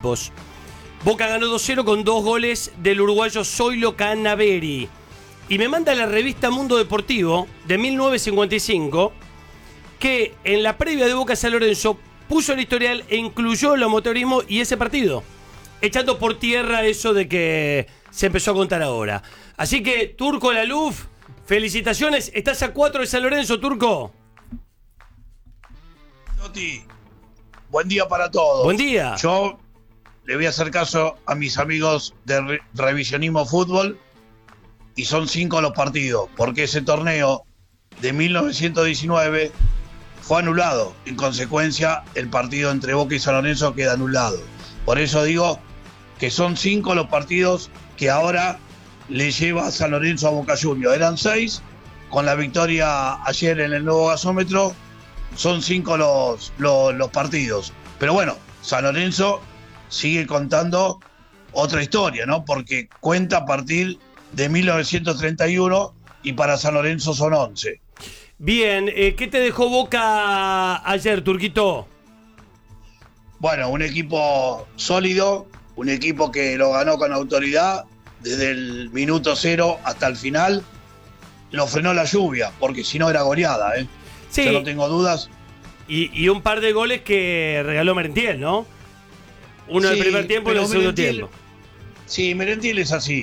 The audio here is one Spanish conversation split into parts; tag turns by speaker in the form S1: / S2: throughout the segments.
S1: equipos. Boca ganó 2-0 con 2 goles del uruguayo Zoilo Canaveri. Y me manda la revista Mundo Deportivo de 1955 que en la previa de Boca San Lorenzo puso el historial e incluyó el amateurismo y ese partido, echando por tierra eso de que se empezó a contar ahora. Así que, Turco Laluf, felicitaciones. Estás a 4 de San Lorenzo, Turco.
S2: Toti, buen día para todos.
S1: Buen día.
S2: Yo le voy a hacer caso a mis amigos de Revisionismo Fútbol y son 5 los partidos, porque ese torneo de 1919 fue anulado. En consecuencia, el partido entre Boca y San Lorenzo queda anulado. Por eso digo que son 5 los partidos que ahora le lleva a San Lorenzo a Boca Juniors. Eran 6, con la victoria ayer en el nuevo gasómetro, son 5 los partidos. Pero bueno, San Lorenzo sigue contando otra historia, ¿no? Porque cuenta a partir de 1931 y para San Lorenzo son 11.
S1: Bien, ¿qué te dejó Boca ayer, Turquito?
S2: Bueno, un equipo sólido, un equipo que lo ganó con autoridad desde el minuto 0 hasta el final. Lo frenó la lluvia, porque si no era goleada, ¿eh?
S1: Sí.
S2: Yo no tengo dudas.
S1: Y un par de goles que regaló Merentiel, ¿no? Uno
S2: Sí,
S1: del primer tiempo y
S2: pero
S1: el segundo
S2: Merentiel-
S1: tiempo.
S2: Sí, Merentiel es así.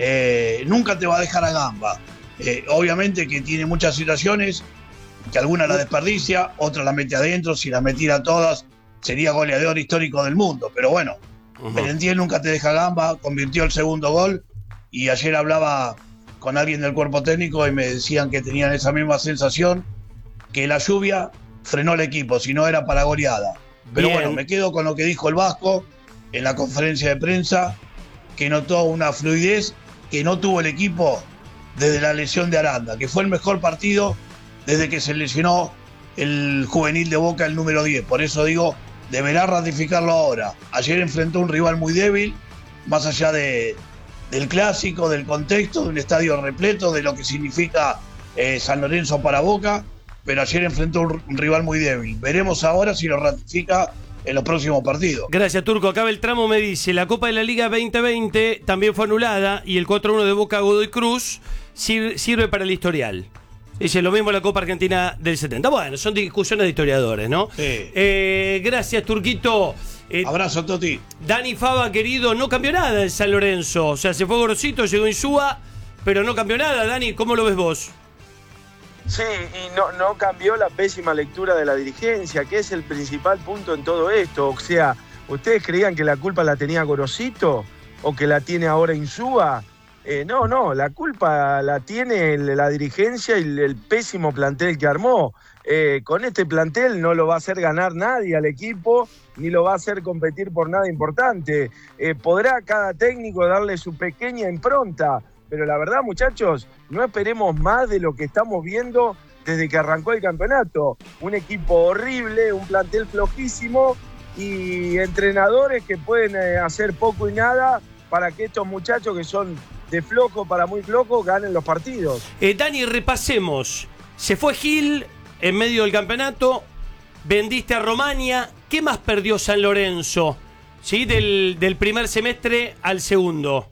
S2: Nunca te va a dejar a gamba. Obviamente que tiene muchas situaciones, que algunas la desperdicia, otras la mete adentro. Si las metiera todas, sería goleador histórico del mundo. Pero bueno, Merentiel nunca te deja gamba, convirtió el segundo gol. Y ayer hablaba con alguien del cuerpo técnico y me decían que tenían esa misma sensación, que la lluvia frenó el equipo, si no era para goleada. Pero
S1: Bien.
S2: bueno, me quedo con lo que dijo el Vasco en la conferencia de prensa, que notó una fluidez que no tuvo el equipo desde la lesión de Aranda, que fue el mejor partido desde que se lesionó el juvenil de Boca, el número 10. Por eso digo, deberá ratificarlo ahora. Ayer enfrentó un rival muy débil, más allá del clásico, del contexto, de un estadio repleto, de lo que significa San Lorenzo para Boca, pero ayer enfrentó un rival muy débil. Veremos ahora si lo ratifica en los próximos partidos.
S1: Gracias, Turco. Acá Beltramo me dice, la Copa de la Liga 2020 también fue anulada y el 4-1 de Boca Godoy Cruz sirve para el historial. Dice lo mismo la Copa Argentina del 70. Bueno, son discusiones de historiadores, ¿no?
S2: Sí.
S1: Gracias, Turquito.
S2: Abrazo, Toti.
S1: Dani Fava, querido, no cambió nada en San Lorenzo. O sea, se fue Gorosito, llegó Insúa, pero no cambió nada. Dani, ¿cómo lo ves vos?
S3: Sí, y no cambió la pésima lectura de la dirigencia, que es el principal punto en todo esto. O sea, ¿ustedes creían que la culpa la tenía Gorosito o que la tiene ahora Insúa? No, la culpa la tiene la dirigencia y el pésimo plantel que armó. Con este plantel no lo va a hacer ganar nadie al equipo, ni lo va a hacer competir por nada importante. Podrá cada técnico darle su pequeña impronta, pero la verdad, muchachos, no esperemos más de lo que estamos viendo desde que arrancó el campeonato. Un equipo horrible, un plantel flojísimo y entrenadores que pueden hacer poco y nada para que estos muchachos que son de flojo para muy flojo ganen los partidos.
S1: Dani, repasemos. Se fue Gil en medio del campeonato, vendiste a Romania. ¿Qué más perdió San Lorenzo? ¿Sí? Del primer semestre al segundo.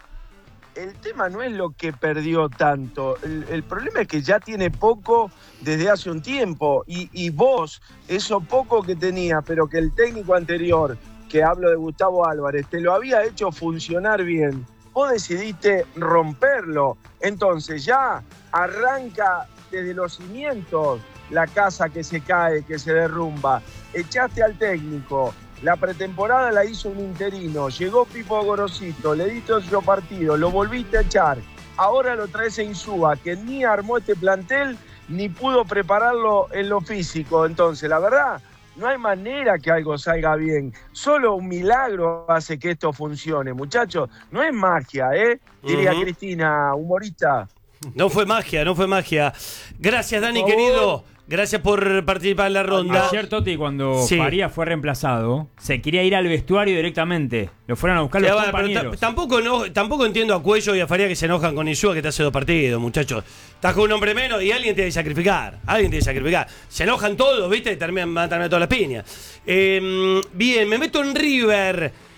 S3: El tema no es lo que perdió tanto, el problema es que ya tiene poco desde hace un tiempo y vos, eso poco que tenía, pero que el técnico anterior, que hablo de Gustavo Álvarez, te lo había hecho funcionar bien, vos decidiste romperlo, entonces ya arranca desde los cimientos la casa que se cae, que se derrumba, echaste al técnico. La pretemporada la hizo un interino, llegó Pipo Gorosito, le diste otro partido, lo volviste a echar. Ahora lo traes a Insúa, que ni armó este plantel, ni pudo prepararlo en lo físico. Entonces, la verdad, no hay manera que algo salga bien. Solo un milagro hace que esto funcione, muchachos. No es magia, diría Cristina, humorista.
S1: No fue magia, no fue magia. Gracias, Dani, querido. Gracias por participar en la ronda.
S4: Ayer, Toti, cuando Farías fue reemplazado, se quería ir al vestuario directamente. Lo fueron a buscar los compañeros.
S1: Tampoco entiendo a Cuello y a Farías que se enojan con Insúa, que te hace 2 partidos, muchachos. Estás con un hombre menos y alguien tiene que sacrificar. Se enojan todos, ¿viste? Y van a terminar todas las piñas. Bien, me meto en River.